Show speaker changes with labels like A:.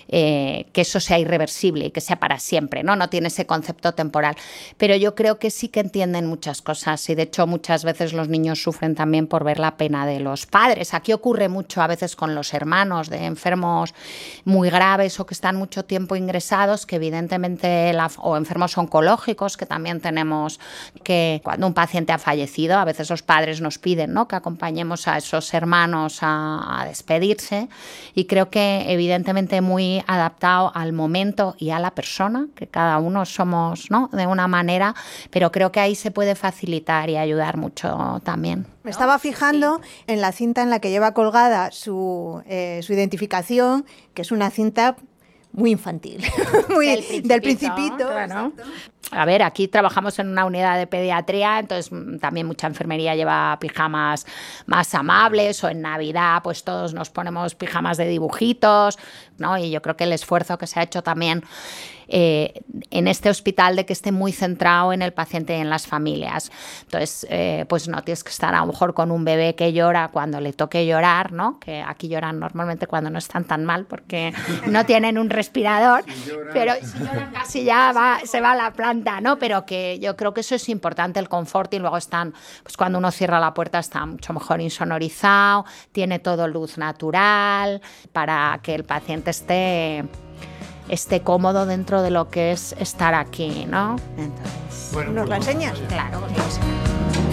A: que eso sea irreversible y que sea para siempre, ¿no? No tiene ese concepto temporal. Pero yo creo que sí que entienden muchas cosas y de hecho muchas veces los niños sufren también por ver la pena de los padres. Aquí ocurre mucho a veces con los hermanos de enfermos muy graves o que están mucho tiempo ingresados, que evidentemente o enfermos oncológicos, que también tenemos que cuando un paciente ha fallecido, a veces los padres nos piden, ¿no?, que acompañemos a esos hermanos a despedirse, y creo que evidentemente muy adaptado al momento y a la persona, que cada uno somos, ¿no?, de una manera, pero creo que ahí se puede facilitar y ayudar mucho también.
B: Me estaba fijando en la cinta en la que lleva colgada su identificación, que es una cinta muy infantil, muy del Principito.
A: Claro. A ver, aquí trabajamos en una unidad de pediatría, entonces también mucha enfermería lleva pijamas más amables, o en Navidad pues todos nos ponemos pijamas de dibujitos, ¿no? Y yo creo que el esfuerzo que se ha hecho también en este hospital de que esté muy centrado en el paciente y en las familias. Entonces, pues no tienes que estar a lo mejor con un bebé que llora cuando le toque llorar, ¿no? Que aquí lloran normalmente cuando no están tan mal porque no tienen un respirador, pero si lloran casi ya se va a la planta, ¿no? Pero que yo creo que eso es importante, el confort, y luego están, pues cuando uno cierra la puerta está mucho mejor insonorizado, tiene todo luz natural para que el paciente esté cómodo dentro de lo que es estar aquí, ¿no?
B: Entonces, ¿nos la enseñas?
A: Claro, pues